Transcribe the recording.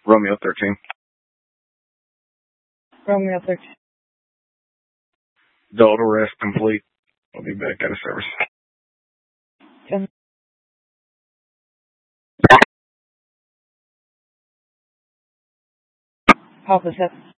Romeo 13. Romeo 13. Delta rest complete. I'll be back out of service. 10. Papa 7.